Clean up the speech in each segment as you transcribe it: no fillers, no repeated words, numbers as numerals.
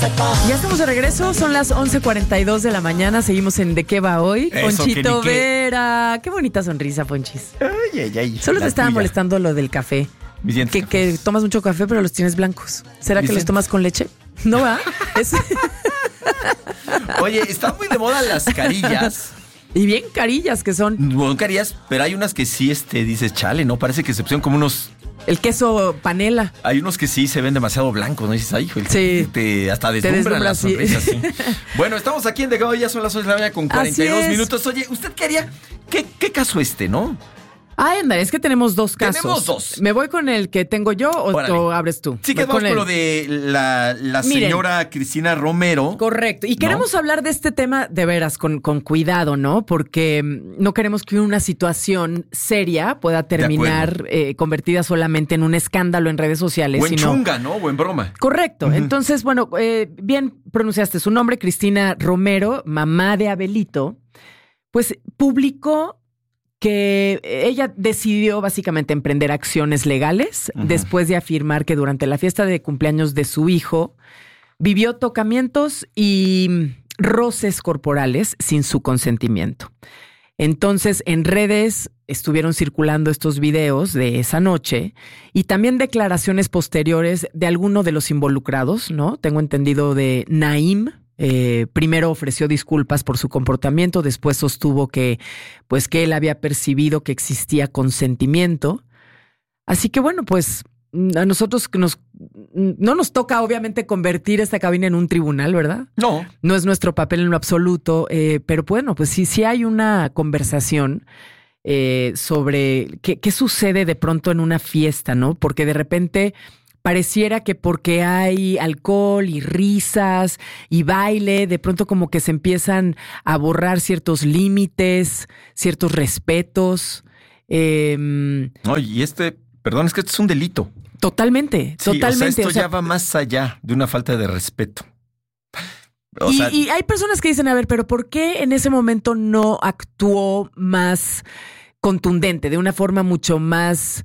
Ya estamos de regreso, son las 11:42 de la mañana, seguimos en ¿De qué va hoy? Eso, Ponchito que ni qué. Vera, qué bonita sonrisa, Ponchis. Ay. Solo te La estaba tuya. molestando lo del café. Mis dientes Que tomas mucho café, pero los tienes blancos. ¿Será Mis que los dientes. tomas con leche? No, ¿va? Oye, están muy de moda las carillas. Y bien carillas que son. Bueno, carillas, pero hay unas que sí dices, chale, ¿no? Parece que se pusieron como unos... El queso panela. Hay unos que sí se ven demasiado blancos, ¿no? Y dices, ay, hijo, Sí. hasta deslumbran la deslumbra, sí. sonrisa, sí. Bueno, estamos aquí en De Cabo, ya son las 11 de la mañana con 42 Así es. minutos. Oye, ¿usted qué haría? ¿Qué caso no? Ay, anda, es que tenemos dos casos. Tenemos dos. ¿Me voy con el que tengo yo Órale. o abres tú? Sí, que Voy vamos con lo de la Miren. señora Cristina Romero. Correcto. Y ¿No? queremos hablar de este tema de veras con cuidado, ¿no? Porque no queremos que una situación seria pueda terminar convertida solamente en un escándalo en redes sociales. O en sino... chunga, ¿no? O en broma. Correcto. Ujú. Entonces, bueno, bien pronunciaste su nombre, Cristina Romero, mamá de Abelito, pues publicó que ella decidió básicamente emprender acciones legales después de afirmar que durante la fiesta de cumpleaños de su hijo vivió tocamientos y roces corporales sin su consentimiento. Entonces, en redes estuvieron circulando estos videos de esa noche y también declaraciones posteriores de alguno de los involucrados, ¿no? Tengo entendido de Naim. Primero ofreció disculpas por su comportamiento, después sostuvo que él había percibido que existía consentimiento. Así que bueno, pues a nosotros no nos toca obviamente convertir esta cabina en un tribunal, ¿verdad? No. No es nuestro papel en lo absoluto, pero bueno, pues sí hay una conversación sobre qué sucede de pronto en una fiesta, ¿no? Porque de repente pareciera que porque hay alcohol y risas y baile, de pronto como que se empiezan a borrar ciertos límites, ciertos respetos. No, y perdón, es que esto es un delito. Totalmente, Sí, totalmente. esto ya va más allá de una falta de respeto. Y hay personas que dicen, a ver, pero ¿por qué en ese momento no actuó más contundente, de una forma mucho más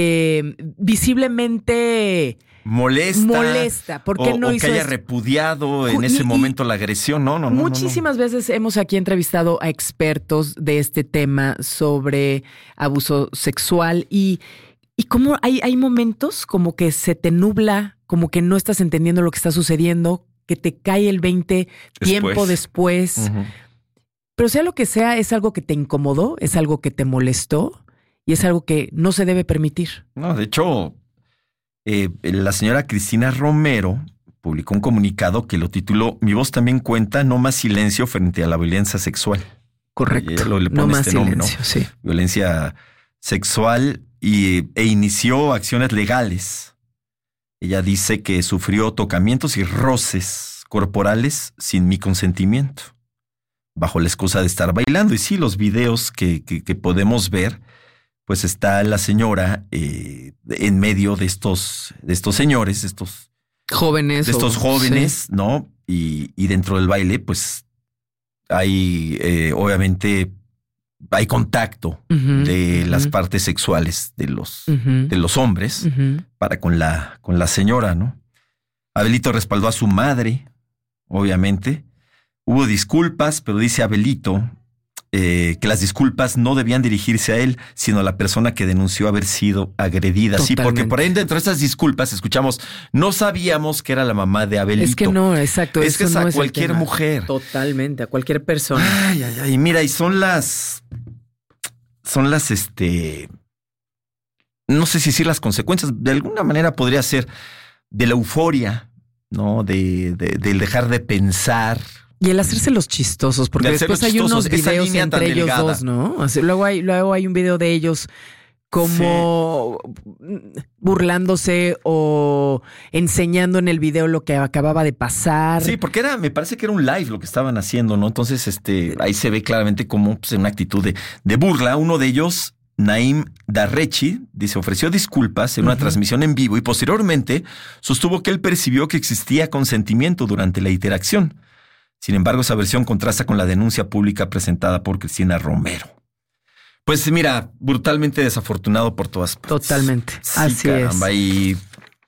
visiblemente molesta? ¿Por qué no hizo que haya eso? repudiado en ese momento la agresión? No. Muchísimas veces hemos aquí entrevistado a expertos de este tema sobre abuso sexual y cómo hay momentos como que se te nubla, como que no estás entendiendo lo que está sucediendo, que te cae el 20 tiempo después. Uh-huh. Pero sea lo que sea, es algo que te incomodó, es algo que te molestó y es algo que no se debe permitir. No, de hecho, la señora Cristina Romero publicó un comunicado que lo tituló "Mi voz también cuenta, no más silencio frente a la violencia sexual". Correcto. Y ella le pone No más nombre, silencio, sí. Violencia sexual e inició acciones legales. Ella dice que sufrió tocamientos y roces corporales sin mi consentimiento, bajo la excusa de estar bailando. Y sí, los videos que podemos ver, pues está la señora en medio de estos señores, de estos jóvenes. jóvenes, ¿no? Y dentro del baile, pues hay, obviamente, hay contacto de las partes sexuales de los hombres para con la señora, ¿no? Abelito respaldó a su madre, obviamente. Hubo disculpas, pero dice Abelito que las disculpas no debían dirigirse a él, sino a la persona que denunció haber sido agredida. Totalmente. Sí, porque por ahí dentro de esas disculpas escuchamos, no sabíamos que era la mamá de Abelito. Es que no, exacto. Es que es no a el cualquier tema. mujer. Totalmente, a cualquier persona. Ay, mira, y son las, no sé si decir las consecuencias, de alguna manera podría ser de la euforia, ¿no? Del dejar de pensar. Y el hacerse los chistosos, porque después hay unos videos entre ellos dos, ¿no? Así, luego hay un video de ellos como burlándose o enseñando en el video lo que acababa de pasar. Sí, porque me parece que era un live lo que estaban haciendo, ¿no? Entonces, ahí se ve claramente como pues, una actitud de burla. Uno de ellos, Naim Darrechi, dice, ofreció disculpas en una transmisión en vivo y posteriormente sostuvo que él percibió que existía consentimiento durante la interacción. Sin embargo, esa versión contrasta con la denuncia pública presentada por Cristina Romero. Pues mira, brutalmente desafortunado por todas partes. Totalmente. Sí, Así caramba, es. Y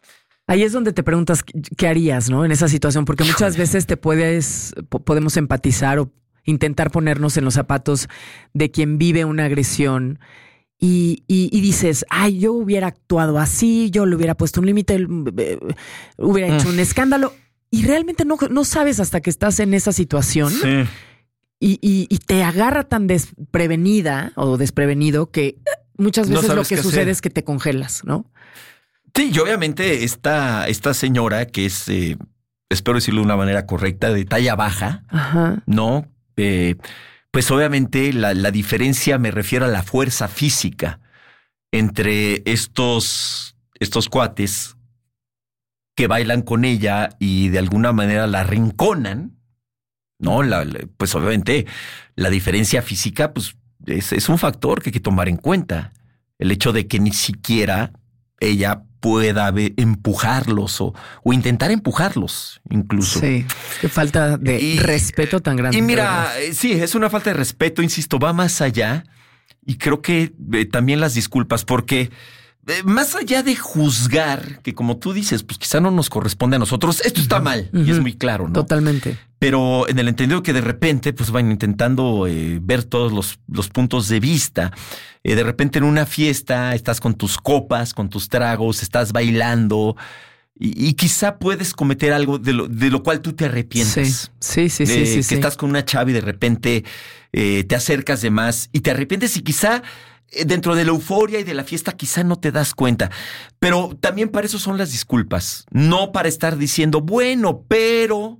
Ahí es donde te preguntas qué harías, ¿no? En esa situación, porque muchas veces podemos empatizar o intentar ponernos en los zapatos de quien vive una agresión y dices, ay, yo hubiera actuado así, yo le hubiera puesto un límite, hubiera hecho un escándalo, y realmente no sabes hasta que estás en esa situación. Sí. Y te agarra tan desprevenida o desprevenido que muchas veces lo que sucede es que te congelas, ¿no? Sí, y obviamente esta señora que es, espero decirlo de una manera correcta, de talla baja, ajá, ¿no? Pues obviamente la diferencia, me refiero a la fuerza física entre estos cuates que bailan con ella y de alguna manera la arrinconan, ¿no? Pues obviamente la diferencia física pues es un factor que hay que tomar en cuenta. El hecho de que ni siquiera ella pueda empujarlos o intentar empujarlos incluso. Sí, qué falta de respeto tan grande. Y mira, sí, es una falta de respeto, insisto, va más allá. Y creo que también las disculpas, porque más allá de juzgar, que como tú dices, pues quizá no nos corresponde a nosotros, esto está mal, y es muy claro, ¿no? Totalmente. Pero en el entendido que de repente pues van intentando ver todos los puntos de vista. De repente en una fiesta estás con tus copas, con tus tragos, Sí. estás bailando y quizá puedes cometer algo de lo cual tú te arrepientes. Sí. Que estás con una chava y de repente te acercas de más y te arrepientes y quizá dentro de la euforia y de la fiesta quizá no te das cuenta. Pero también para eso son las disculpas. No para estar diciendo, bueno, pero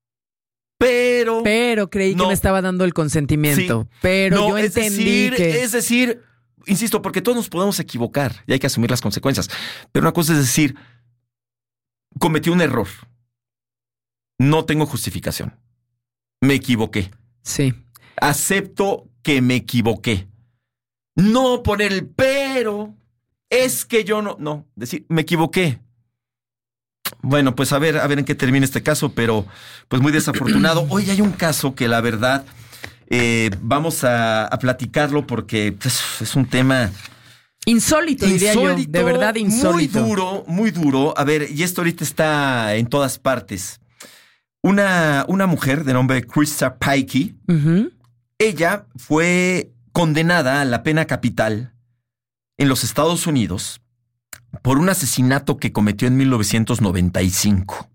creí que me estaba dando el consentimiento. Sí, pero no, yo entendí que... Es decir, insisto, porque todos nos podemos equivocar y hay que asumir las consecuencias. Pero una cosa es decir, cometí un error. No tengo justificación. Me equivoqué. Sí. Acepto que me equivoqué. No poner el pero. Es que yo no. Decir, me equivoqué. Bueno, pues a ver en qué termina este caso, pero pues muy desafortunado. Hoy hay un caso que la verdad vamos a platicarlo porque pues, es un tema insólito, diría yo, de verdad insólito. Muy duro. A ver, y esto ahorita está en todas partes. Una mujer de nombre Krista Pikey, ella fue condenada a la pena capital en los Estados Unidos por un asesinato que cometió en 1995.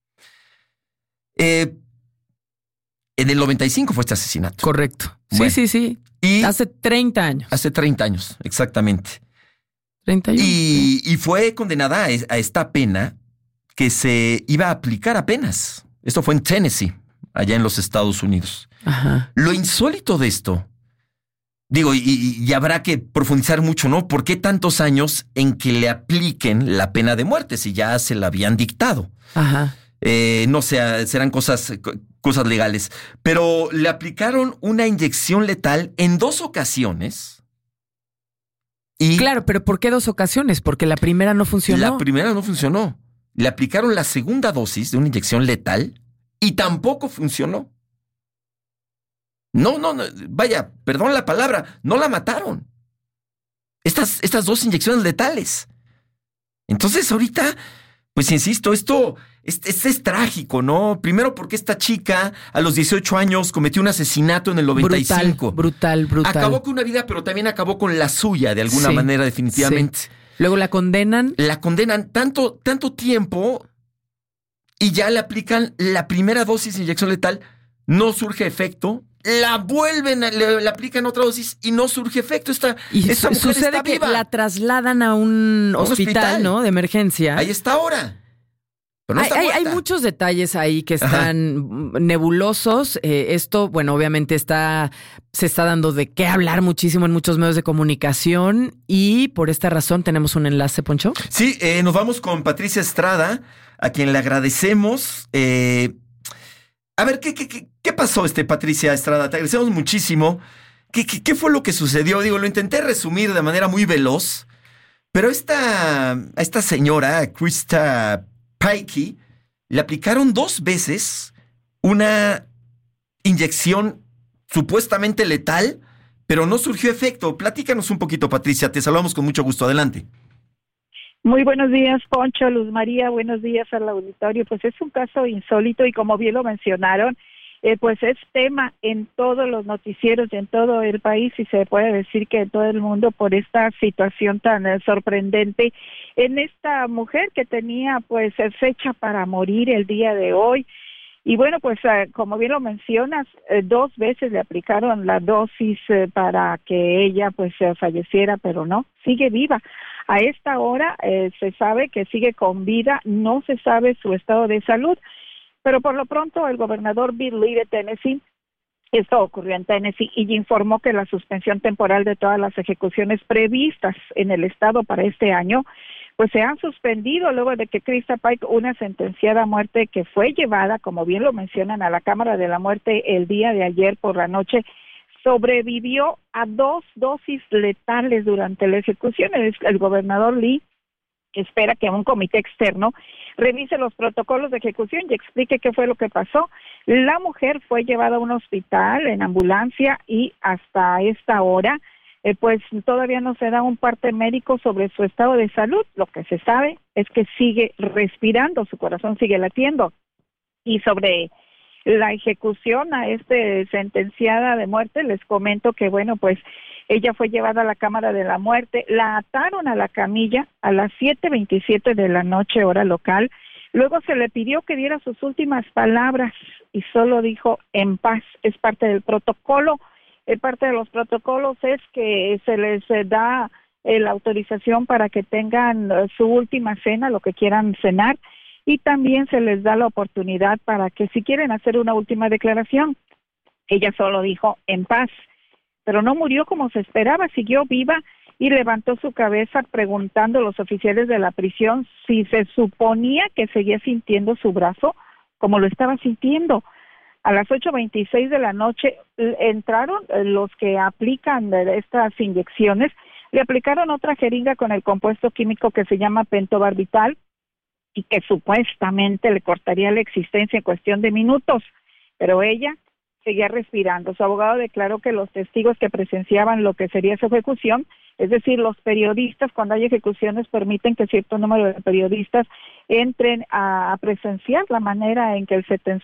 En el 95 fue este asesinato. Correcto. Bueno, sí. Y hace 30 años. Hace 30 años, exactamente. 31. Y fue condenada a esta pena que se iba a aplicar apenas. Esto fue en Tennessee, allá en los Estados Unidos. Ajá. Lo insólito de esto, digo, y habrá que profundizar mucho, ¿no? ¿Por qué tantos años en que le apliquen la pena de muerte si ya se la habían dictado? Ajá. No sé, serán cosas legales. Pero le aplicaron una inyección letal en 2 ocasiones. Y claro, pero ¿por qué 2 ocasiones? Porque la primera no funcionó. La primera no funcionó. Le aplicaron la segunda dosis de una inyección letal y tampoco funcionó. No, vaya, perdón la palabra, no la mataron. Estas 2 inyecciones letales. Entonces ahorita, pues insisto, esto es trágico, ¿no? Primero porque esta chica a los 18 años cometió un asesinato en el 95. Brutal. Acabó con una vida, pero también acabó con la suya de alguna manera, definitivamente. Sí. Luego la condenan. La condenan tanto tiempo y ya le aplican la primera dosis de inyección letal, no surge efecto. La vuelven, le aplican otra dosis y no surge efecto. Esta mujer sucede está que viva. la trasladan a un hospital, ¿no? De emergencia. Ahí está ahora. Pero no está hay muchos detalles ahí que están nebulosos. Esto, bueno, obviamente se está dando de qué hablar muchísimo en muchos medios de comunicación y por esta razón tenemos un enlace, Poncho. Sí, nos vamos con Patricia Estrada, a quien le agradecemos. A ver, ¿qué pasó, Patricia Estrada? Te agradecemos muchísimo. ¿Qué fue lo que sucedió? Digo, lo intenté resumir de manera muy veloz, pero a esta señora, Krista Pikey, le aplicaron 2 veces una inyección supuestamente letal, pero no surgió efecto. Platícanos un poquito, Patricia. Te saludamos con mucho gusto. Adelante. Muy buenos días, Poncho, Luz María, buenos días al auditorio. Pues es un caso insólito y como bien lo mencionaron, pues es tema en todos los noticieros y en todo el país y se puede decir que en todo el mundo por esta situación tan sorprendente en esta mujer que tenía pues fecha para morir el día de hoy. Y bueno, pues como bien lo mencionas, 2 veces le aplicaron la dosis para que ella pues falleciera, pero no, sigue viva. A esta hora se sabe que sigue con vida, no se sabe su estado de salud, pero por lo pronto el gobernador Bill Lee de Tennessee, esto ocurrió en Tennessee, y informó que la suspensión temporal de todas las ejecuciones previstas en el estado para este año pues se han suspendido luego de que Krista Pike, una sentenciada a muerte que fue llevada, como bien lo mencionan, a la Cámara de la Muerte el día de ayer por la noche, sobrevivió a 2 dosis letales durante la ejecución. El gobernador Lee espera que un comité externo revise los protocolos de ejecución y explique qué fue lo que pasó. La mujer fue llevada a un hospital en ambulancia y hasta esta hora pues todavía no se da un parte médico sobre su estado de salud. Lo que se sabe es que sigue respirando, su corazón sigue latiendo. Y sobre la ejecución a sentenciada de muerte, les comento que, bueno, pues ella fue llevada a la Cámara de la Muerte, la ataron a la camilla a las 7:27 de la noche, hora local. Luego se le pidió que diera sus últimas palabras y solo dijo en paz. Es parte del protocolo. Parte de los protocolos es que se les da la autorización para que tengan su última cena, lo que quieran cenar, y también se les da la oportunidad para que si quieren hacer una última declaración. Ella solo dijo en paz, pero no murió como se esperaba, siguió viva y levantó su cabeza preguntando a los oficiales de la prisión si se suponía que seguía sintiendo su brazo como lo estaba sintiendo. A las 8:26 de la noche entraron los que aplican estas inyecciones, le aplicaron otra jeringa con el compuesto químico que se llama pentobarbital y que supuestamente le cortaría la existencia en cuestión de minutos, pero ella seguía respirando. Su abogado declaró que los testigos que presenciaban lo que sería su ejecución, es decir, los periodistas, cuando hay ejecuciones permiten que cierto número de periodistas entren a presenciar la manera en que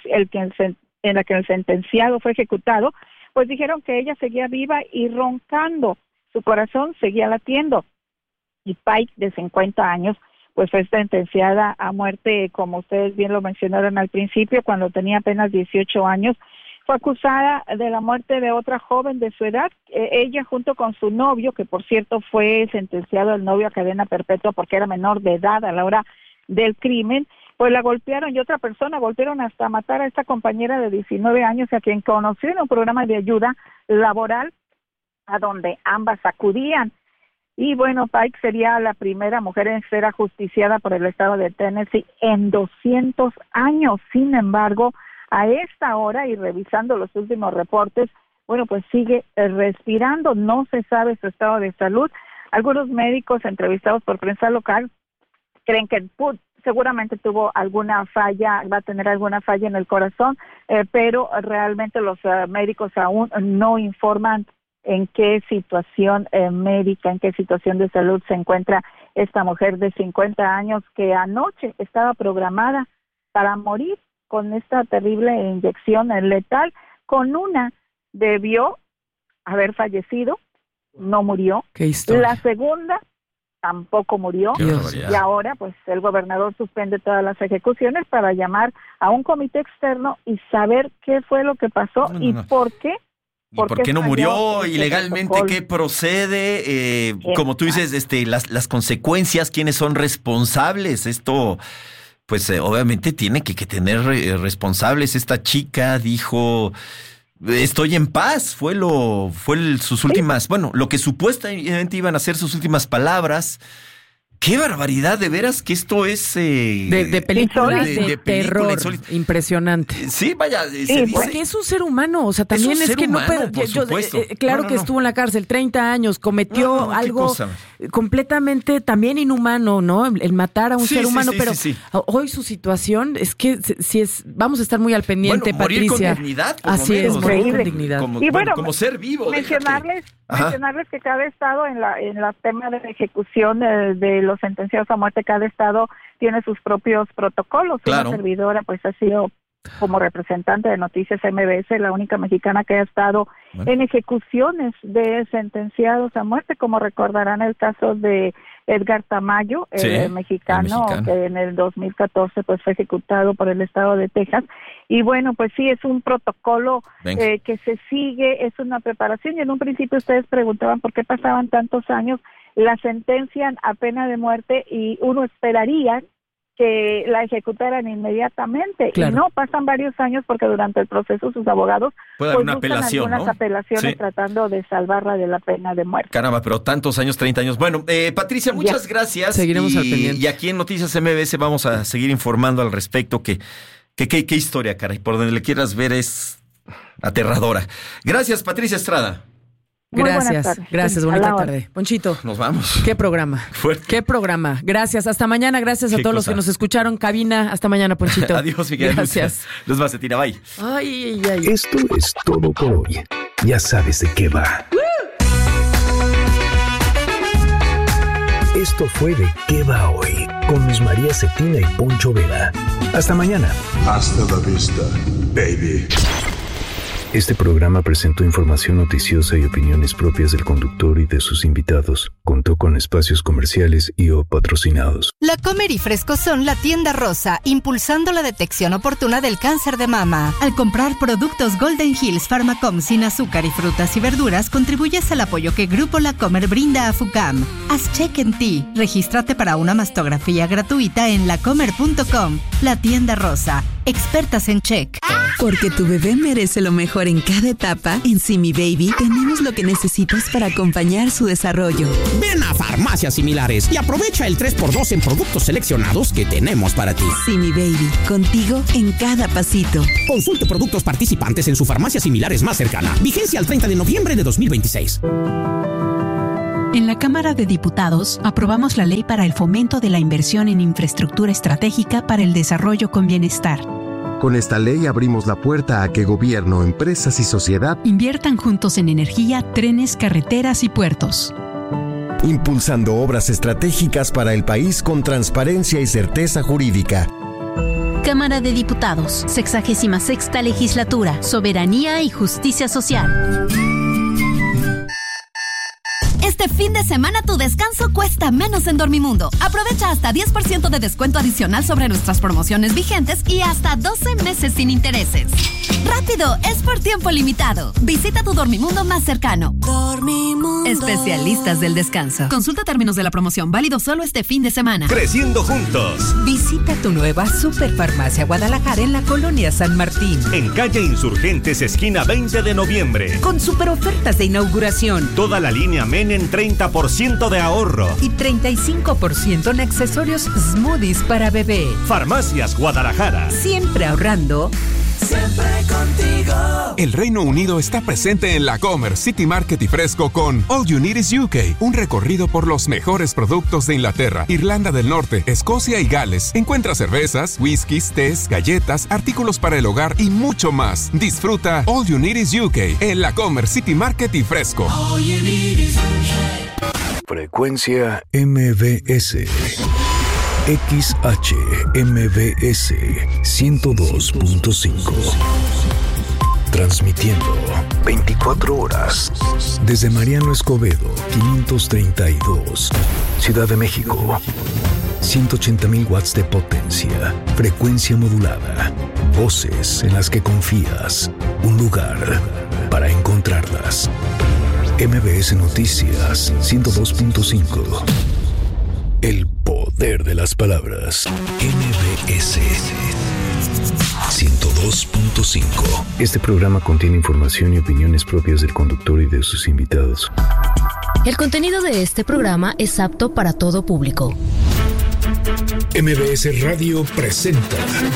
en la que el sentenciado fue ejecutado, pues dijeron que ella seguía viva y roncando, su corazón seguía latiendo. Y Pike, de 50 años, pues fue sentenciada a muerte, como ustedes bien lo mencionaron al principio, cuando tenía apenas 18 años. Fue acusada de la muerte de otra joven de su edad, ella junto con su novio, que por cierto fue sentenciado el novio a cadena perpetua porque era menor de edad a la hora del crimen, pues la golpearon y otra persona golpearon hasta matar a esta compañera de 19 años a quien conoció en un programa de ayuda laboral a donde ambas acudían. Y bueno, Pike sería la primera mujer en ser ajusticiada por el estado de Tennessee en 200 años. Sin embargo, a esta hora y revisando los últimos reportes, bueno, pues sigue respirando, no se sabe su estado de salud. Algunos médicos entrevistados por prensa local creen que seguramente tuvo alguna falla, va a tener alguna falla en el corazón, pero realmente los médicos aún no informan en qué situación médica, en qué situación de salud se encuentra esta mujer de 50 años que anoche estaba programada para morir con esta terrible inyección letal. Con una debió haber fallecido, no murió. ¿Qué historia? La segunda tampoco murió. Y ahora pues el gobernador suspende todas las ejecuciones para llamar a un comité externo y saber qué fue lo que pasó por qué. ¿Y por qué no murió ilegalmente? ¿Qué procede? Como tú dices, las consecuencias, ¿quiénes son responsables? Esto, pues obviamente tiene que tener responsables. Esta chica dijo, estoy en paz, sus últimas, bueno, lo que supuestamente iban a ser sus últimas palabras. ¡Qué barbaridad! De veras que esto es... de película de terror impresionante. Sí, vaya. Porque es un ser humano, o sea, también es que humano, no puede... claro que estuvo en la cárcel 30 años, cometió algo completamente también inhumano, ¿no? El matar a un ser humano, pero hoy su situación es que vamos a estar muy al pendiente, Patricia. Morir con dignidad, por Así es, morir con dignidad. Como ser vivo. Mencionarles que cada estado en la tema de ejecución de los sentenciados a muerte, cada estado tiene sus propios protocolos. Claro. Una servidora pues ha sido como representante de Noticias MBS, la única mexicana que ha estado en ejecuciones de sentenciados a muerte, como recordarán el caso de Edgar Tamayo, el mexicano, que en el 2014 pues fue ejecutado por el estado de Texas. Y bueno, pues sí, es un protocolo que se sigue, es una preparación, y en un principio ustedes preguntaban por qué pasaban tantos años, la sentencian a pena de muerte y uno esperaría que la ejecutaran inmediatamente. Claro. Y no, pasan varios años porque durante el proceso sus abogados puede haber una apelación, algunas apelaciones tratando de salvarla de la pena de muerte. Caramba, pero tantos años, 30 años. Bueno, Patricia, muchas gracias. Seguiremos al pendiente. Y aquí en Noticias MBS vamos a seguir informando al respecto, qué historia, caray, por donde le quieras ver es aterradora. Gracias, Patricia Estrada. Gracias, bonita tarde. Ponchito. Nos vamos. Qué programa. Fuerte. Qué programa. Gracias, hasta mañana. Gracias a todos los que nos escucharon. Cabina, hasta mañana, Ponchito. Adiós, mi querida. Gracias. Luz Macetina, bye. Ay. Esto es todo por hoy. Ya sabes de qué va. Esto fue De Qué Va Hoy, con Luz María Cetina y Poncho Vera. Hasta mañana. Hasta la vista, baby. Este programa presentó información noticiosa y opiniones propias del conductor y de sus invitados. Contó con espacios comerciales y o patrocinados. La Comer y Fresco son la tienda rosa, impulsando la detección oportuna del cáncer de mama. Al comprar productos Golden Hills Pharmacom sin azúcar y frutas y verduras, contribuyes al apoyo que Grupo La Comer brinda a FUCAM. Haz check en ti. Regístrate para una mastografía gratuita en lacomer.com. La tienda rosa, expertas en check. Porque tu bebé merece lo mejor en cada etapa, en Simi Baby tenemos lo que necesitas para acompañar su desarrollo. Ven a Farmacias Similares y aprovecha el 3x2 en productos seleccionados que tenemos para ti. Simi Baby, contigo en cada pasito. Consulte productos participantes en su farmacia similares más cercana. Vigencia al 30 de noviembre de 2026. En la Cámara de Diputados aprobamos la ley para el fomento de la inversión en infraestructura estratégica para el desarrollo con bienestar. Con esta ley abrimos la puerta a que gobierno, empresas y sociedad inviertan juntos en energía, trenes, carreteras y puertos. Impulsando obras estratégicas para el país con transparencia y certeza jurídica. Cámara de Diputados, 66ª Legislatura, Soberanía y Justicia Social. Este fin de semana tu descanso cuesta menos en Dormimundo. Aprovecha hasta 10% de descuento adicional sobre nuestras promociones vigentes y hasta 12 meses sin intereses. ¡Rápido! Es por tiempo limitado. Visita tu Dormimundo más cercano. Dormimundo. Especialistas del descanso. Consulta términos de la promoción. Válido solo este fin de semana. Creciendo juntos. Visita tu nueva Superfarmacia Guadalajara en la colonia San Martín. En calle Insurgentes, esquina 20 de noviembre. Con super ofertas de inauguración. Toda la línea Men en 30% de ahorro. Y 35% en accesorios smoothies para bebé. Farmacias Guadalajara. Siempre ahorrando. Siempre contigo. El Reino Unido está presente en la Comer, City Market y Fresco con All You Need is UK, un recorrido por los mejores productos de Inglaterra, Irlanda del Norte, Escocia y Gales. Encuentra cervezas, whiskies, tés, galletas, artículos para el hogar y mucho más. Disfruta All You Need is UK en la Comer, City Market y Fresco. All you need is UK. Frecuencia MBS. XHMBS 102.5. Transmitiendo 24 horas desde Mariano Escobedo 532, Ciudad de México. 180,000 watts de potencia, frecuencia modulada, voces en las que confías, un lugar para encontrarlas. MBS Noticias 102.5. El poder de las palabras. MBS 102.5. Este programa contiene información y opiniones propias del conductor y de sus invitados. El contenido de este programa es apto para todo público. MBS Radio presenta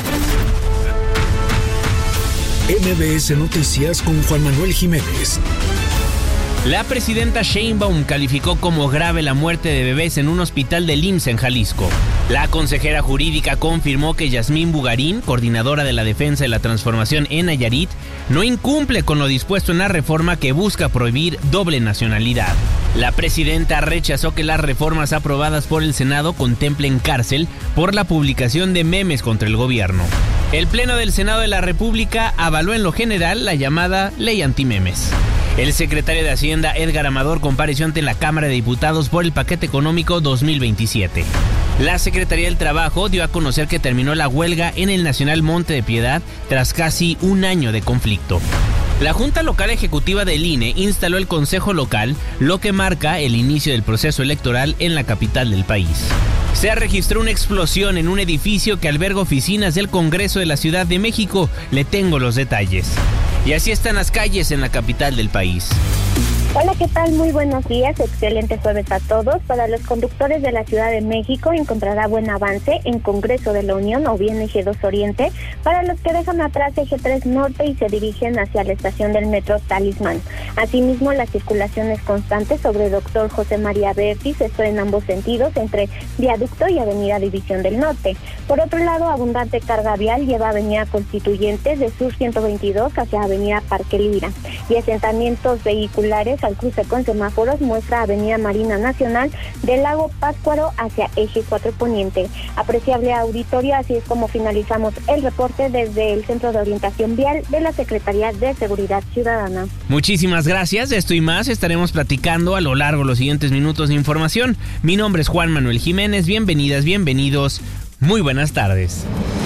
MBS Noticias con Juan Manuel Jiménez. La presidenta Sheinbaum calificó como grave la muerte de bebés en un hospital del IMSS en Jalisco. La consejera jurídica confirmó que Yasmín Bugarín, coordinadora de la defensa y la transformación en Nayarit, no incumple con lo dispuesto en la reforma que busca prohibir doble nacionalidad. La presidenta rechazó que las reformas aprobadas por el Senado contemplen cárcel por la publicación de memes contra el gobierno. El Pleno del Senado de la República avaló en lo general la llamada Ley Antimemes. El secretario de Hacienda, Edgar Amador, compareció ante la Cámara de Diputados por el paquete económico 2027. La Secretaría del Trabajo dio a conocer que terminó la huelga en el Nacional Monte de Piedad tras casi un año de conflicto. La Junta Local Ejecutiva del INE instaló el Consejo Local, lo que marca el inicio del proceso electoral en la capital del país. Se registró una explosión en un edificio que alberga oficinas del Congreso de la Ciudad de México. Le tengo los detalles. Y así están las calles en la capital del país. Hola, ¿qué tal? Muy buenos días, excelente jueves a todos. Para los conductores de la Ciudad de México encontrará buen avance en Congreso de la Unión o bien Eje 2 Oriente, para los que dejan atrás Eje 3 Norte y se dirigen hacia la estación del Metro Talismán. Asimismo, la circulación es constante sobre Dr. José María Bertis, esto en ambos sentidos, entre Viaducto y Avenida División del Norte. Por otro lado, abundante carga vial lleva Avenida Constituyentes de Sur 122 hacia Avenida Parque Lira, y asentamientos vehiculares al cruce con semáforos muestra Avenida Marina Nacional del Lago Pátzcuaro hacia Eje 4 Poniente. Apreciable auditorio, así es como finalizamos el reporte desde el Centro de Orientación Vial de la Secretaría de Seguridad Ciudadana. Muchísimas gracias, de esto y más estaremos platicando a lo largo de los siguientes minutos de información. Mi nombre es Juan Manuel Jiménez, bienvenidas, bienvenidos, muy buenas tardes.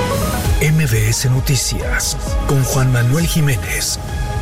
MBS Noticias con Juan Manuel Jiménez.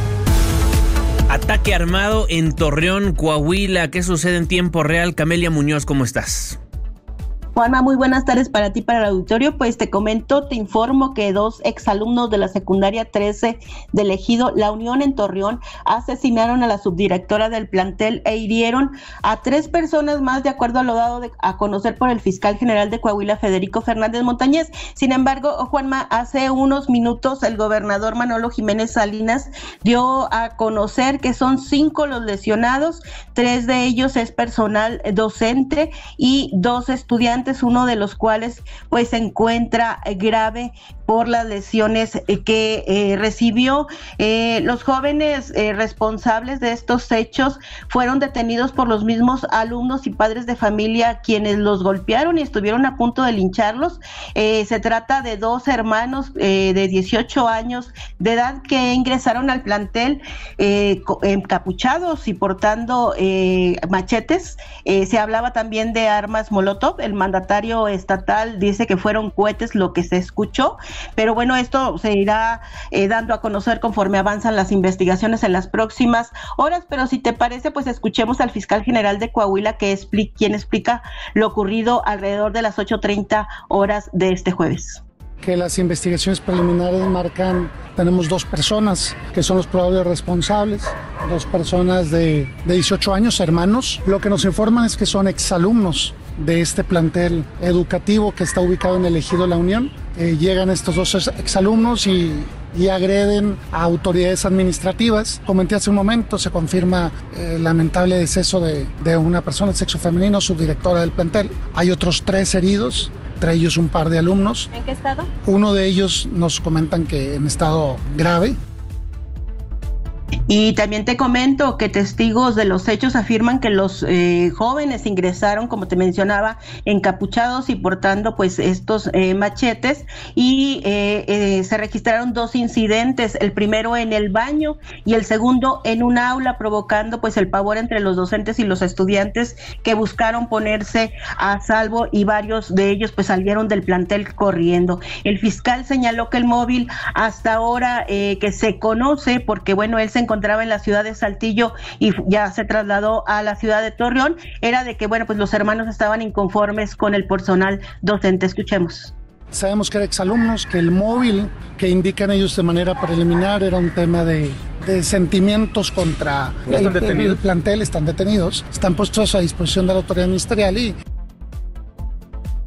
Ataque armado en Torreón, Coahuila. ¿Qué sucede en tiempo real? Camelia Muñoz, ¿cómo estás? Juanma, muy buenas tardes para ti, para el auditorio. Pues te informo que 2 exalumnos de la secundaria 13 del Ejido La Unión en Torreón asesinaron a la subdirectora del plantel e hirieron a 3 personas más, de acuerdo a lo dado a conocer por el fiscal general de Coahuila, Federico Fernández Montañez. Sin embargo, Juanma, hace unos minutos el gobernador Manolo Jiménez Salinas dio a conocer que son 5 los lesionados, 3 de ellos es personal docente y 2 estudiantes, uno de los cuales pues se encuentra grave por las lesiones que recibió. Los jóvenes responsables de estos hechos fueron detenidos por los mismos alumnos y padres de familia quienes los golpearon y estuvieron a punto de lincharlos. Se trata de 2 hermanos de 18 años de edad que ingresaron al plantel encapuchados y portando machetes. Se hablaba también de armas molotov. El mandatario estatal dice que fueron cohetes lo que se escuchó, pero bueno, esto se irá dando a conocer conforme avanzan las investigaciones en las próximas horas. Pero si te parece, pues escuchemos al fiscal general de Coahuila quien explica lo ocurrido alrededor de las 8:30 horas de este jueves. Que las investigaciones preliminares marcan, tenemos 2 personas que son los probables responsables, 2 personas de 18 años, hermanos. Lo que nos informan es que son exalumnos de este plantel educativo que está ubicado en el Ejido La Unión. Llegan estos 2 exalumnos y agreden a autoridades administrativas. Comenté hace un momento, se confirma el lamentable deceso de una persona de sexo femenino, subdirectora del plantel. Hay otros 3 heridos, entre ellos un par de alumnos. ¿En qué estado? Uno de ellos nos comentan que en estado grave. Y también te comento que testigos de los hechos afirman que los jóvenes ingresaron, como te mencionaba, encapuchados y portando pues estos machetes y se registraron 2 incidentes, el primero en el baño y el segundo en un aula, provocando pues el pavor entre los docentes y los estudiantes que buscaron ponerse a salvo y varios de ellos pues salieron del plantel corriendo. El fiscal señaló que el móvil hasta ahora que se conoce, porque bueno, él se encontraba en la ciudad de Saltillo y ya se trasladó a la ciudad de Torreón, era de que bueno, pues los hermanos estaban inconformes con el personal docente. Escuchemos. Sabemos que eran exalumnos, que el móvil que indican ellos de manera preliminar era un tema de sentimientos contra el plantel. Están detenidos, están puestos a disposición de la autoridad ministerial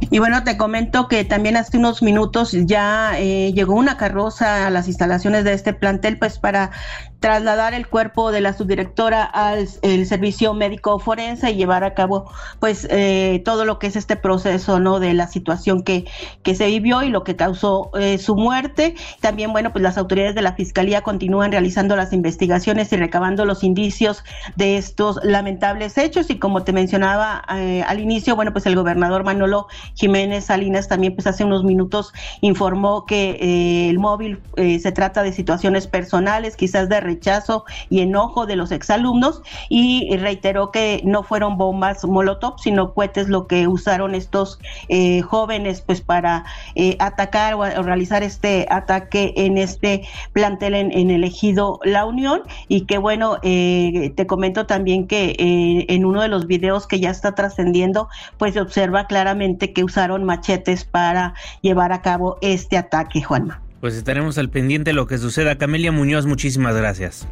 Y bueno, te comento que también hace unos minutos ya llegó una carroza a las instalaciones de este plantel, pues para trasladar el cuerpo de la subdirectora al servicio médico forense y llevar a cabo pues todo lo que es este proceso, ¿no?, de la situación que se vivió y lo que causó su muerte. También, bueno, pues las autoridades de la Fiscalía continúan realizando las investigaciones y recabando los indicios de estos lamentables hechos, y como te mencionaba al inicio, bueno, pues el gobernador Manolo Jiménez Salinas también pues hace unos minutos informó que el móvil se trata de situaciones personales, quizás de rechazo y enojo de los exalumnos, y reiteró que no fueron bombas molotov, sino cohetes lo que usaron estos jóvenes pues para atacar o realizar este ataque en este plantel en el ejido La Unión. Y que bueno, te comento también que en uno de los videos que ya está trascendiendo pues se observa claramente que usaron machetes para llevar a cabo este ataque, Juanma. Pues estaremos al pendiente de lo que suceda. Camelia Muñoz, muchísimas gracias.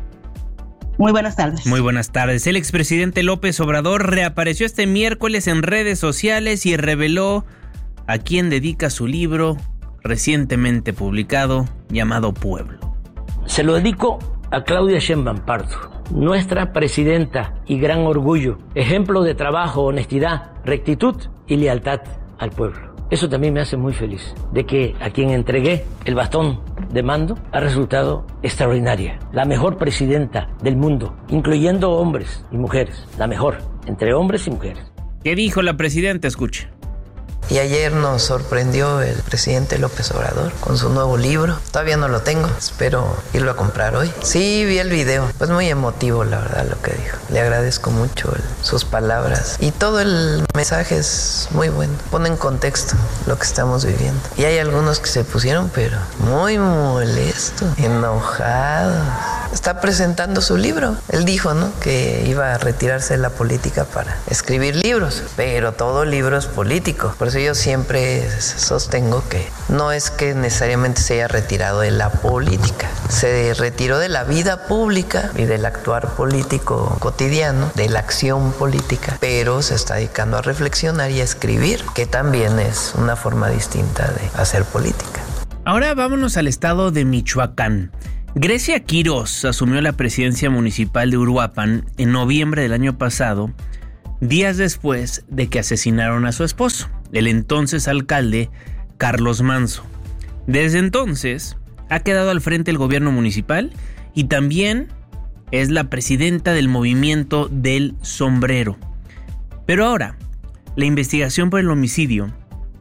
Muy buenas tardes. Muy buenas tardes. El expresidente López Obrador reapareció este miércoles en redes sociales y reveló a quién dedica su libro recientemente publicado llamado Pueblo. Se lo dedico a Claudia Sheinbaum Pardo, nuestra presidenta y gran orgullo, ejemplo de trabajo, honestidad, rectitud y lealtad al pueblo. Eso también me hace muy feliz, de que a quien entregué el bastón de mando ha resultado extraordinaria, la mejor presidenta del mundo, incluyendo hombres y mujeres, la mejor entre hombres y mujeres. ¿Qué dijo la presidenta? Escuche. Y ayer nos sorprendió el presidente López Obrador con su nuevo libro. Todavía no lo tengo, espero irlo a comprar hoy. Sí, vi el video, pues muy emotivo la verdad lo que dijo. Le agradezco mucho sus palabras y todo el mensaje es muy bueno. Pone en contexto lo que estamos viviendo. Y hay algunos que se pusieron pero muy molestos, enojados. Está presentando su libro. Él dijo, ¿no?, que iba a retirarse de la política para escribir libros, pero todo libro es político. Por eso yo siempre sostengo que no es que necesariamente se haya retirado de la política, se retiró de la vida pública y del actuar político cotidiano, de la acción política, pero se está dedicando a reflexionar y a escribir, que también es una forma distinta de hacer política. Ahora vámonos al estado de Michoacán. Grecia Quirós asumió la presidencia municipal de Uruapan en noviembre del año pasado, días después de que asesinaron a su esposo, el entonces alcalde Carlos Manzo. Desde entonces ha quedado al frente del gobierno municipal y también es la presidenta del movimiento del sombrero. Pero ahora, la investigación por el homicidio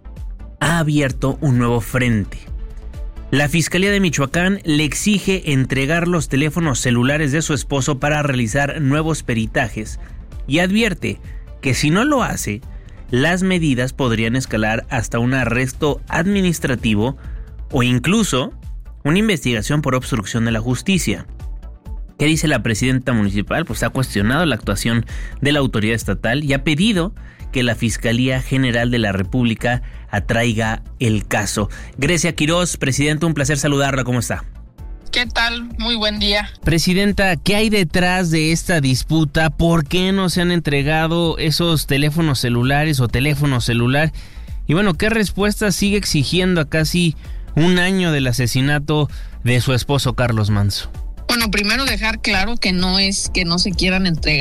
ha abierto un nuevo frente. La Fiscalía de Michoacán le exige entregar los teléfonos celulares de su esposo para realizar nuevos peritajes y advierte que si no lo hace, las medidas podrían escalar hasta un arresto administrativo o incluso una investigación por obstrucción de la justicia. ¿Qué dice la presidenta municipal? Pues ha cuestionado la actuación de la autoridad estatal y ha pedido que la Fiscalía General de la República atraiga el caso. Grecia Quirós, presidenta, un placer saludarla. ¿Cómo está? ¿Qué tal? Muy buen día. Presidenta, ¿qué hay detrás de esta disputa? ¿Por qué no se han entregado esos teléfonos celulares o teléfono celular? Y bueno, ¿qué respuesta sigue exigiendo a casi un año del asesinato de su esposo Carlos Manzo? Bueno, primero dejar claro que no es que no se quiera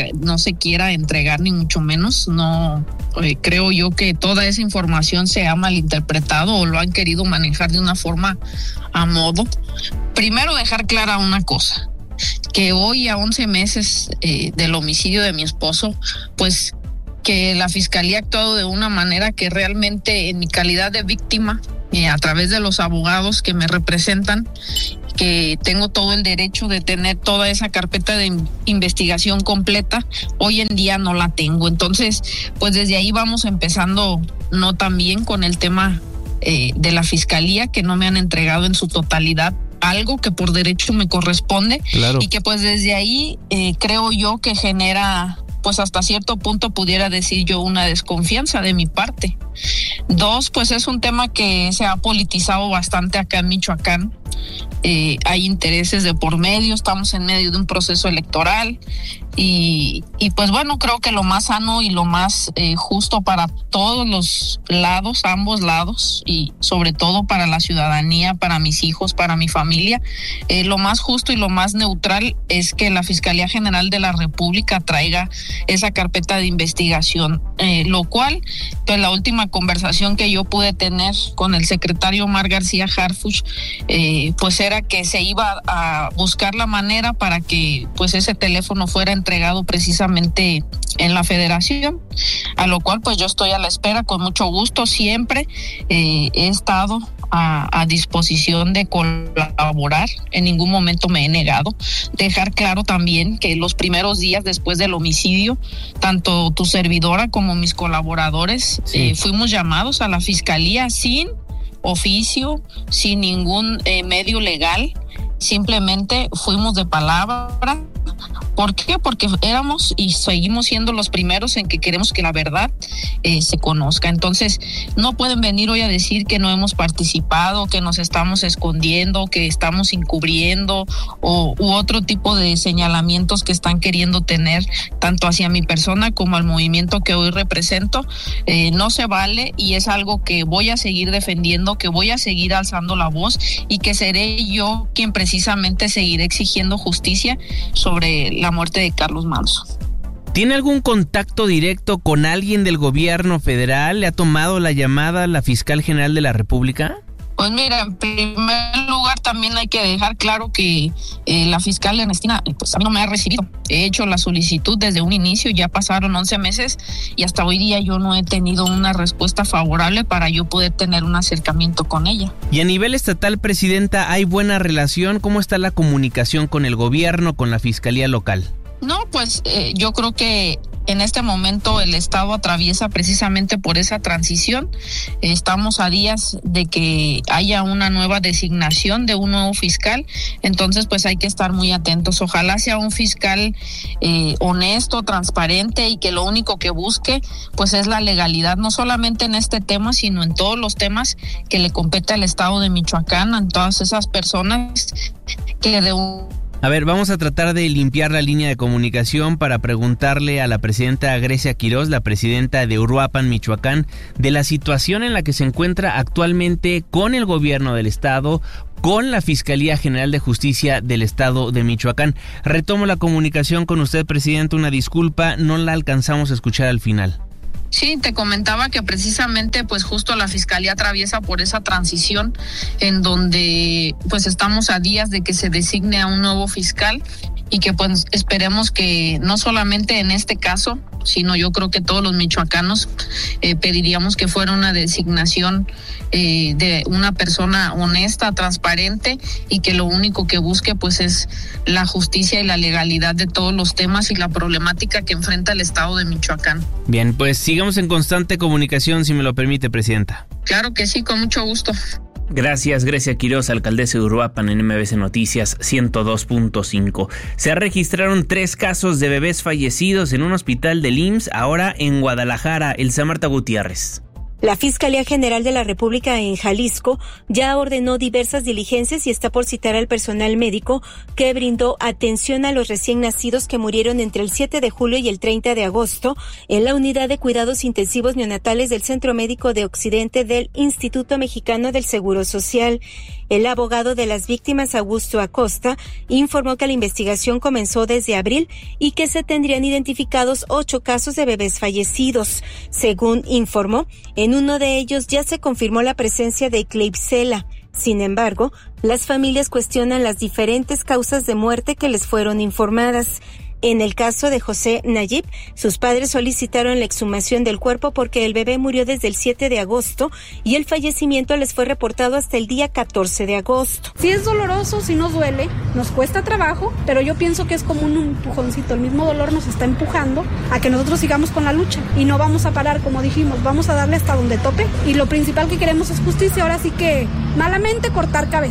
entregar ni mucho menos. No creo yo que toda esa información se ha malinterpretado o lo han querido manejar de una forma a modo. Primero dejar clara una cosa, que hoy a 11 meses del homicidio de mi esposo, pues que la fiscalía ha actuado de una manera que realmente en mi calidad de víctima, a través de los abogados que me representan, que tengo todo el derecho de tener toda esa carpeta de investigación completa, hoy en día no la tengo. Entonces, pues desde ahí vamos empezando no tan bien con el tema de la fiscalía, que no me han entregado en su totalidad algo que por derecho me corresponde. Claro. Y que pues desde ahí creo yo que genera, pues hasta cierto punto pudiera decir yo, una desconfianza de mi parte. Dos, pues es un tema que se ha politizado bastante acá en Michoacán. hay intereses de por medio, estamos en medio de un proceso electoral y pues bueno, creo que lo más sano y lo más justo para todos los lados, ambos lados, y sobre todo para la ciudadanía, para mis hijos, para mi familia, lo más justo y lo más neutral es que la Fiscalía General de la República traiga esa carpeta de investigación, lo cual, pues la última conversación que yo pude tener con el secretario Omar García Harfuch, pues era que se iba a buscar la manera para que pues ese teléfono fuera entregado precisamente en la Federación, a lo cual pues yo estoy a la espera con mucho gusto. Siempre he estado a disposición de colaborar, en ningún momento me he negado. Dejar claro también que los primeros días después del homicidio, tanto tu servidora como mis colaboradores fuimos llamados a la Fiscalía sin oficio, sin ningún medio legal, simplemente fuimos de palabra. ¿Por qué? Porque éramos y seguimos siendo los primeros en que queremos que la verdad se conozca. Entonces, no pueden venir hoy a decir que no hemos participado, que nos estamos escondiendo, que estamos encubriendo u otro tipo de señalamientos que están queriendo tener tanto hacia mi persona como al movimiento que hoy represento. No se vale y es algo que voy a seguir defendiendo, que voy a seguir alzando la voz y que seré yo quien precisamente seguiré exigiendo justicia sobre la muerte de Carlos Manso. ¿Tiene algún contacto directo con alguien del gobierno federal? ¿Le ha tomado la llamada la fiscal general de la República? Pues mira, en primer lugar también hay que dejar claro que la fiscal Ernestina pues a mí no me ha recibido. He hecho la solicitud desde un inicio, ya pasaron 11 meses y hasta hoy día yo no he tenido una respuesta favorable para yo poder tener un acercamiento con ella. Y a nivel estatal, Presidenta, ¿hay buena relación? ¿Cómo está la comunicación con el gobierno, con la fiscalía local? No, pues yo creo que en este momento el Estado atraviesa precisamente por esa transición. Estamos a días de que haya una nueva designación de un nuevo fiscal, entonces pues hay que estar muy atentos. Ojalá sea un fiscal honesto, transparente y que lo único que busque pues es la legalidad, no solamente en este tema, sino en todos los temas que le compete al Estado de Michoacán, a todas esas personas que de un... A ver, vamos a tratar de limpiar la línea de comunicación para preguntarle a la presidenta Grecia Quiroz, la presidenta de Uruapan, Michoacán, de la situación en la que se encuentra actualmente con el gobierno del estado, con la Fiscalía General de Justicia del estado de Michoacán. Retomo la comunicación con usted, presidenta, una disculpa, no la alcanzamos a escuchar al final. Sí, te comentaba que precisamente pues justo la Fiscalía atraviesa por esa transición en donde pues estamos a días de que se designe a un nuevo fiscal y que pues esperemos que no solamente en este caso, sino yo creo que todos los michoacanos pediríamos que fuera una designación de una persona honesta, transparente y que lo único que busque pues es la justicia y la legalidad de todos los temas y la problemática que enfrenta el estado de Michoacán. Bien, pues sigamos en constante comunicación, si me lo permite, presidenta. Claro que sí, con mucho gusto. Gracias, Grecia Quiroz, alcaldesa de Uruapan, en MBC Noticias 102.5. Se registraron 3 casos de bebés fallecidos en un hospital del IMSS, ahora en Guadalajara. Elsa Marta Gutiérrez. La Fiscalía General de la República en Jalisco ya ordenó diversas diligencias y está por citar al personal médico que brindó atención a los recién nacidos que murieron entre el 7 de julio y el 30 de agosto en la unidad de cuidados intensivos neonatales del Centro Médico de Occidente del Instituto Mexicano del Seguro Social. El abogado de las víctimas, Augusto Acosta, informó que la investigación comenzó desde abril y que se tendrían identificados 8 casos de bebés fallecidos. Según informó, en uno de ellos ya se confirmó la presencia de Klebsiella. Sin embargo, las familias cuestionan las diferentes causas de muerte que les fueron informadas. En el caso de José Nayib, sus padres solicitaron la exhumación del cuerpo porque el bebé murió desde el 7 de agosto y el fallecimiento les fue reportado hasta el día 14 de agosto. Sí es doloroso, sí nos duele, nos cuesta trabajo, pero yo pienso que es como un empujoncito. El mismo dolor nos está empujando a que nosotros sigamos con la lucha y no vamos a parar, como dijimos, vamos a darle hasta donde tope y lo principal que queremos es justicia. Ahora sí que malamente cortar cabezas.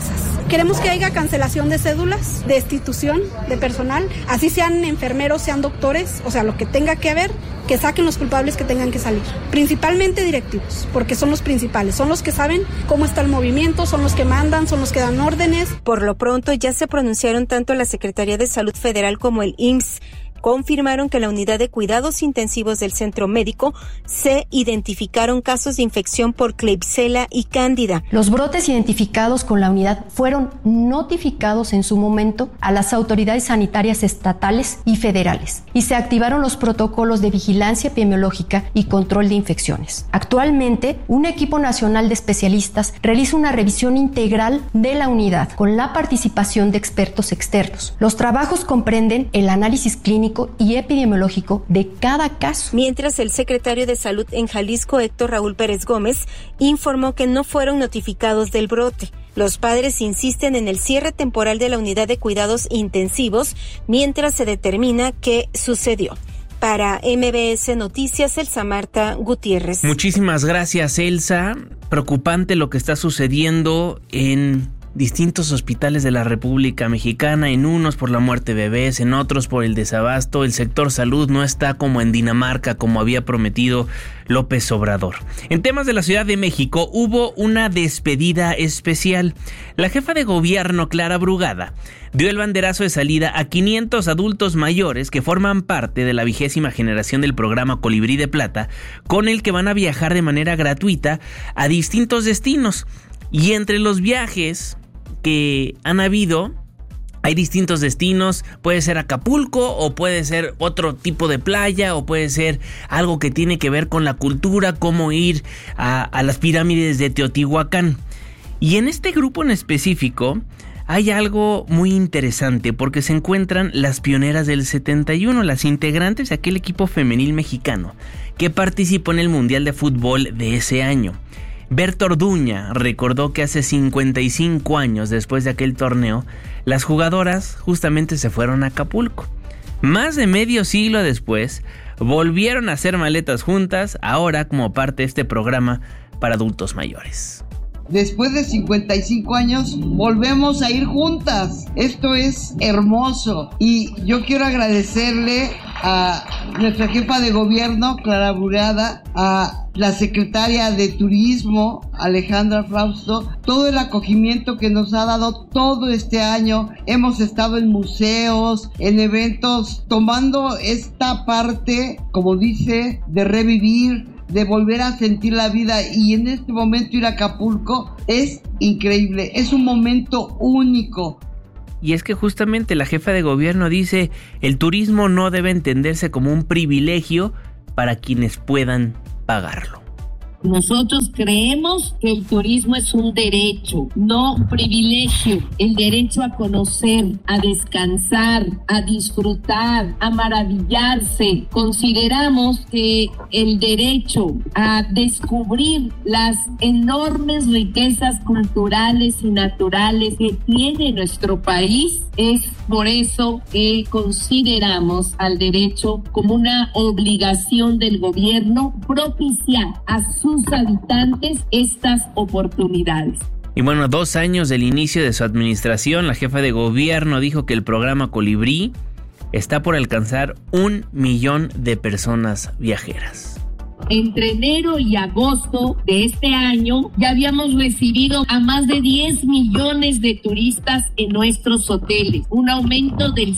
Queremos que haya cancelación de cédulas, destitución de personal, así sean enfermeros, sean doctores, o sea, lo que tenga que haber, que saquen los culpables que tengan que salir. Principalmente directivos, porque son los principales, son los que saben cómo está el movimiento, son los que mandan, son los que dan órdenes. Por lo pronto ya se pronunciaron tanto la Secretaría de Salud Federal como el IMSS. Confirmaron que en la unidad de cuidados intensivos del centro médico se identificaron casos de infección por Klebsiella y Cándida. Los brotes identificados con la unidad fueron notificados en su momento a las autoridades sanitarias estatales y federales y se activaron los protocolos de vigilancia epidemiológica y control de infecciones. Actualmente, un equipo nacional de especialistas realiza una revisión integral de la unidad con la participación de expertos externos. Los trabajos comprenden el análisis clínico y epidemiológico de cada caso. Mientras, el secretario de Salud en Jalisco, Héctor Raúl Pérez Gómez, informó que no fueron notificados del brote. Los padres insisten en el cierre temporal de la unidad de cuidados intensivos mientras se determina qué sucedió. Para MBS Noticias, Elsa Marta Gutiérrez. Muchísimas gracias, Elsa. Preocupante lo que está sucediendo en distintos hospitales de la República Mexicana, en unos por la muerte de bebés, en otros por el desabasto. El sector salud no está como en Dinamarca, como había prometido López Obrador. En temas de la Ciudad de México, hubo una despedida especial. La jefa de gobierno, Clara Brugada, dio el banderazo de salida a 500 adultos mayores que forman parte de la 20ª generación del programa Colibrí de Plata, con el que van a viajar de manera gratuita a distintos destinos. Y entre los viajes que han habido, hay distintos destinos. Puede ser Acapulco, o puede ser otro tipo de playa, o puede ser algo que tiene que ver con la cultura, como ir a las pirámides de Teotihuacán. Y en este grupo en específico hay algo muy interesante, porque se encuentran las pioneras del 71, las integrantes de aquel equipo femenil mexicano que participó en el Mundial de Fútbol de ese año. Berta Orduña recordó que hace 55 años después de aquel torneo, las jugadoras justamente se fueron a Acapulco. Más de medio siglo después, volvieron a hacer maletas juntas, ahora como parte de este programa para adultos mayores. Después de 55 años volvemos a ir juntas. Esto es hermoso y yo quiero agradecerle a nuestra jefa de gobierno, Clara Brugada, a la secretaria de Turismo, Alejandra Frausto, todo el acogimiento que nos ha dado todo este año. Hemos estado en museos, en eventos, tomando esta parte, como dice, de revivir, de volver a sentir la vida, y en este momento ir a Acapulco es increíble, es un momento único. Y es que justamente la jefa de gobierno dice, el turismo no debe entenderse como un privilegio para quienes puedan pagarlo. Nosotros creemos que el turismo es un derecho, no un privilegio. El derecho a conocer, a descansar, a disfrutar, a maravillarse. Consideramos que el derecho a descubrir las enormes riquezas culturales y naturales que tiene nuestro país, es por eso que consideramos al derecho como una obligación del gobierno propiciar a sus habitantes estas oportunidades. Y bueno, 2 años del inicio de su administración, la jefa de gobierno dijo que el programa Colibrí está por alcanzar 1 millón de personas viajeras. Entre enero y agosto de este año ya habíamos recibido a más de 10 millones de turistas en nuestros hoteles, un aumento del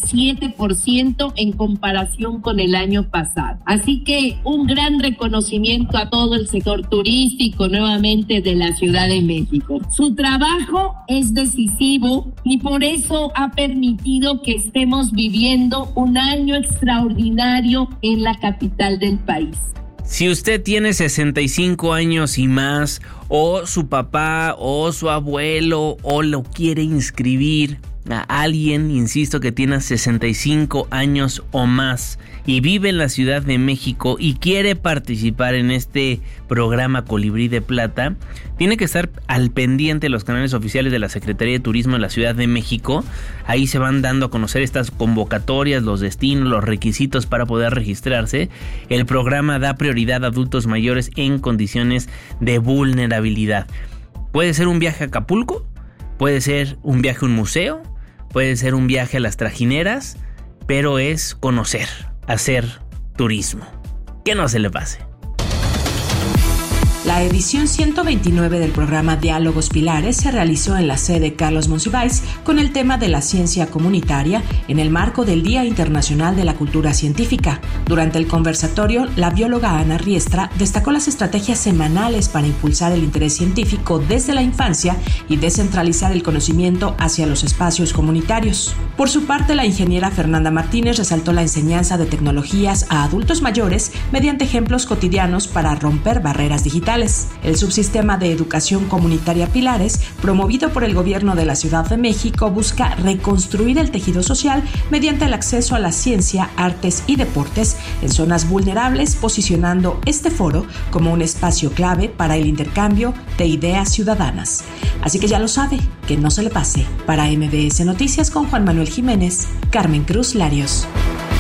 7% en comparación con el año pasado. Así que un gran reconocimiento a todo el sector turístico nuevamente de la Ciudad de México. Su trabajo es decisivo y por eso ha permitido que estemos viviendo un año extraordinario en la capital del país. Si usted tiene 65 años y más, o su papá o su abuelo, o lo quiere inscribir a alguien, insisto, que tiene 65 años o más y vive en la Ciudad de México y quiere participar en este programa Colibrí de Plata, tiene que estar al pendiente de los canales oficiales de la Secretaría de Turismo de la Ciudad de México. Ahí se van dando a conocer estas convocatorias, los destinos, los requisitos para poder registrarse. El programa da prioridad a adultos mayores en condiciones de vulnerabilidad. Puede ser un viaje a Acapulco, Puede ser un viaje a un museo, puede ser un viaje a las trajineras, pero es conocer, hacer turismo. Que no se le pase. La edición 129 del programa Diálogos Pilares se realizó en la sede Carlos Monsiváis con el tema de la ciencia comunitaria en el marco del Día Internacional de la Cultura Científica. Durante el conversatorio, la bióloga Ana Riestra destacó las estrategias semanales para impulsar el interés científico desde la infancia y descentralizar el conocimiento hacia los espacios comunitarios. Por su parte, la ingeniera Fernanda Martínez resaltó la enseñanza de tecnologías a adultos mayores mediante ejemplos cotidianos para romper barreras digitales. El subsistema de educación comunitaria Pilares, promovido por el gobierno de la Ciudad de México, busca reconstruir el tejido social mediante el acceso a la ciencia, artes y deportes en zonas vulnerables, posicionando este foro como un espacio clave para el intercambio de ideas ciudadanas. Así que ya lo sabe, que no se le pase. Para MBS Noticias con Juan Manuel Jiménez, Carmen Cruz Larios.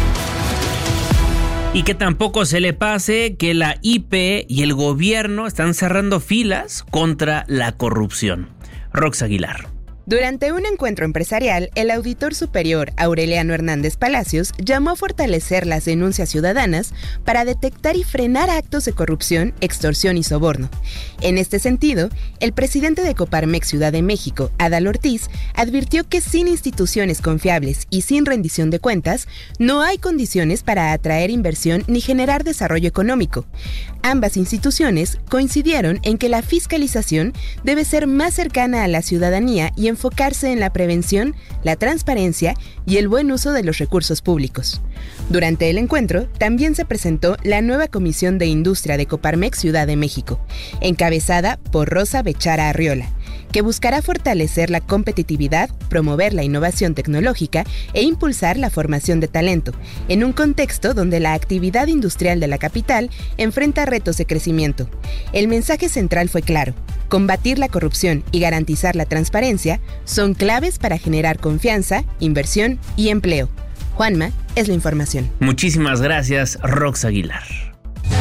Y que tampoco se le pase que la IP y el gobierno están cerrando filas contra la corrupción. Rox Aguilar. Durante un encuentro empresarial, el auditor superior Aureliano Hernández Palacios llamó a fortalecer las denuncias ciudadanas para detectar y frenar actos de corrupción, extorsión y soborno. En este sentido, el presidente de Coparmex Ciudad de México, Adal Ortiz, advirtió que sin instituciones confiables y sin rendición de cuentas, no hay condiciones para atraer inversión ni generar desarrollo económico. Ambas instituciones coincidieron en que la fiscalización debe ser más cercana a la ciudadanía y enfocarse en la prevención, la transparencia y el buen uso de los recursos públicos. Durante el encuentro, también se presentó la nueva Comisión de Industria de Coparmex Ciudad de México, encabezada por Rosa Bechara Arriola, que buscará fortalecer la competitividad, promover la innovación tecnológica e impulsar la formación de talento, en un contexto donde la actividad industrial de la capital enfrenta retos de crecimiento. El mensaje central fue claro: combatir la corrupción y garantizar la transparencia son claves para generar confianza, inversión y empleo. Juanma, es la información. Muchísimas gracias, Rox Aguilar.